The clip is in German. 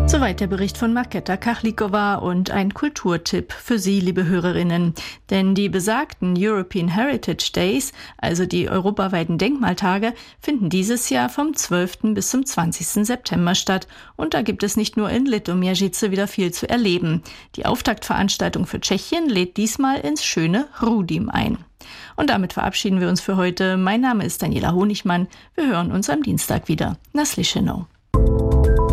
Soweit der Bericht von Markéta Kachlikova und ein Kulturtipp für Sie, liebe Hörerinnen. Denn die besagten European Heritage Days, also die europaweiten Denkmaltage, finden dieses Jahr vom 12. bis zum 20. September statt. Und da gibt es nicht nur in Litoměřice wieder viel zu erleben. Die Auftaktveranstaltung für Tschechien lädt diesmal ins schöne Rudim ein. Und damit verabschieden wir uns für heute. Mein Name ist Daniela Honigmann. Wir hören uns am Dienstag wieder. Naslyšenou.